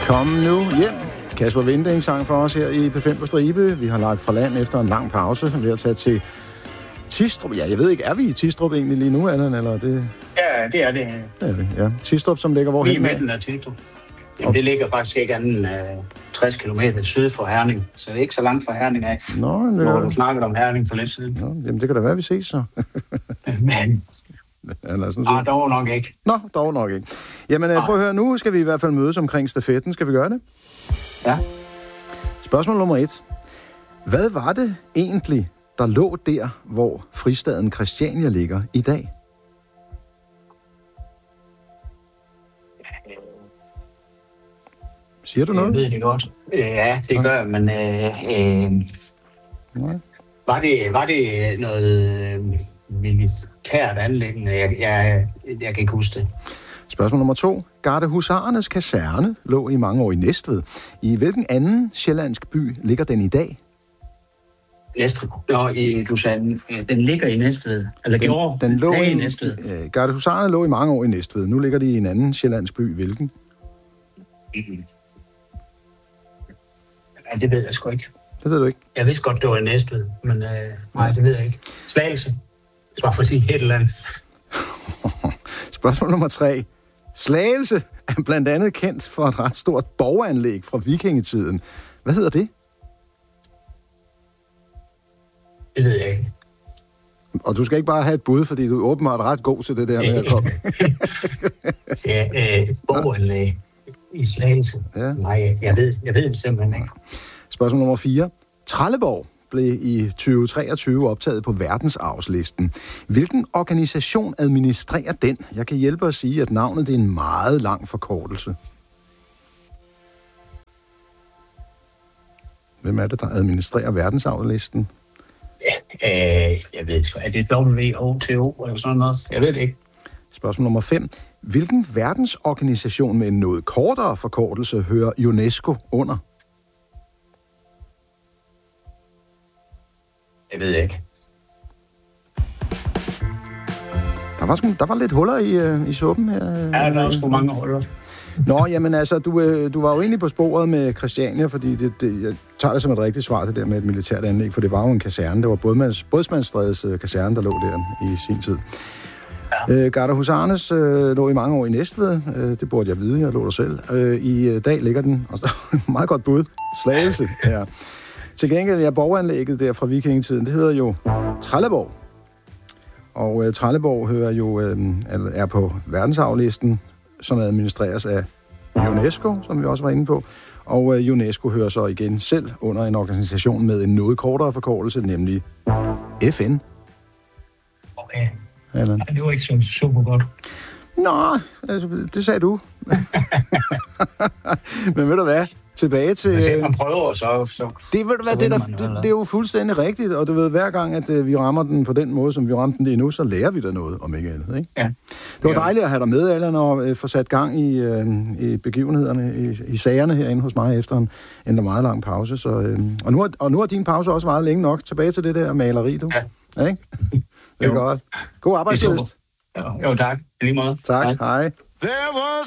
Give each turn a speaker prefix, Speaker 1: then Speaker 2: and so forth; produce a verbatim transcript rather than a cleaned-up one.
Speaker 1: Kom nu hjem. Kasper Winding sang for os her i P fem på stribe. Vi har lagt fra land efter en lang pause ved at tage til Tistrup. Ja, jeg ved ikke, er vi i Tistrup egentlig lige nu, Allan, eller det?
Speaker 2: Ja, det er det.
Speaker 1: Det er vi, ja. Tistrup, som ligger hvorhen?
Speaker 2: Lige i midten af Tistrup. Jamen, det ligger faktisk ikke andet end uh, tres kilometer syd for Herning, så det er ikke så langt fra Herning af.
Speaker 1: Nå, det
Speaker 2: hvor
Speaker 1: er...
Speaker 2: du snakkede om Herning for lidt siden.
Speaker 1: Nå, jamen, det kan da være, vi ses så.
Speaker 2: Men...
Speaker 1: Ja, lad os nu
Speaker 2: ah, dog nok ikke.
Speaker 1: Nå, dog nok ikke. Jamen, ah. prøv at høre, nu skal vi i hvert fald mødes omkring stafetten. Skal vi gøre det?
Speaker 2: Ja.
Speaker 1: Spørgsmål nummer et. Hvad var det egentlig, der lå der, hvor fristaden Christiania ligger i dag? Siger du noget?
Speaker 2: Jeg ved det godt. Ja, det gør jeg, men øh, øh, var, det, var det noget militært anliggende? Jeg, jeg, jeg kan ikke huske det.
Speaker 1: Spørgsmål nummer to. Gardehusarernes kaserne lå i mange år i Næstved. I hvilken anden sjællandsk by ligger den i dag?
Speaker 2: Næstved. Nå, i, du sagde, den ligger i Næstved. Eller den, gjorde
Speaker 1: den lå
Speaker 2: i, i Næstved.
Speaker 1: Øh, Gardehusarerne lå i mange år i Næstved. Nu ligger de i en anden sjællandsk by. Hvilken?
Speaker 2: Mm-hmm. Ja, det ved jeg sgu ikke.
Speaker 1: Det ved du ikke?
Speaker 2: Jeg vidste godt, det var i Næstved, men øh, nej, det ved jeg ikke. Slagelse. Bare for at sige et eller andet.
Speaker 1: Spørgsmål nummer tre. Slagelse er blandt andet kendt for et ret stort borganlæg fra vikingetiden. Hvad hedder det?
Speaker 2: Det ved jeg ikke.
Speaker 1: Og du skal ikke bare have et bud, fordi du er åbenbart ret god til det der med at komme.
Speaker 2: Ja, øh, borganlæg i Slagelse. Ja. Nej, jeg ved, jeg ved det simpelthen ikke.
Speaker 1: Spørgsmål nummer fire. Trelleborg blev i tyve treogtyve optaget på verdensarvslisten. Hvilken organisation administrerer den? Jeg kan hjælpe at sige, at navnet det er en meget lang forkortelse. Hvem er det, der administrerer verdensarvslisten?
Speaker 2: Ja, øh, jeg ved ikke. Er det W O T O eller sådan noget? Jeg ved det ikke.
Speaker 1: Spørgsmål nummer fem. Hvilken verdensorganisation med en noget kortere forkortelse hører UNESCO under?
Speaker 2: Det ved jeg ikke.
Speaker 1: Der var, sgu, der var lidt huller i, øh, i suppen her.
Speaker 2: Ja, der er sgu mange huller.
Speaker 1: Nå, jamen altså, du, øh, du var jo egentlig på sporet med Christiania, fordi det, det, jeg tager det som et rigtigt svar til det med et militært anlæg, for det var jo en kaserne. Det var Bådsmandsstrædets øh, kaserne, der lå der i sin tid. Ja. Øh, Gardehusarernes øh, lå i mange år i Næstved. Øh, det burde jeg vide, jeg lå der selv. Øh, I øh, dag ligger den, og meget godt bud, Slagelse. Ja. Til gengæld er borganlægget der fra vikingetiden, det hedder jo Trelleborg. Og øh, Trelleborg hører jo, øh, er på verdensarvlisten, som administreres af UNESCO, som vi også var inde på. Og øh, UNESCO hører så igen selv under en organisation med en noget kortere forkortelse, nemlig F N.
Speaker 2: Okay. Allan. Det var ikke så super godt.
Speaker 1: Nå, altså, det sagde du. Men ved du hvad? Tilbage til...
Speaker 2: Hvis man prøver, så... så
Speaker 1: det, ved du hvad, det, der, det, det er jo fuldstændig rigtigt, og du ved, hver gang, at uh, vi rammer den på den måde, som vi ramte den lige nu, så lærer vi der noget, om ikke andet, ikke?
Speaker 2: Ja.
Speaker 1: Det var dejligt at have dig med, Allan, og uh, få sat gang i, uh, i begivenhederne, i, i sagerne herinde hos mig efter en, en meget lang pause. Så, uh, og, nu har, og nu har din pause også varet længe nok. Tilbage til det der maleri, du.
Speaker 2: Ja.
Speaker 1: Ja, ikke? Det er godt. God arbejdsløst.
Speaker 2: Jo, jo, tak. I lige måde.
Speaker 1: Tak, hej. hej.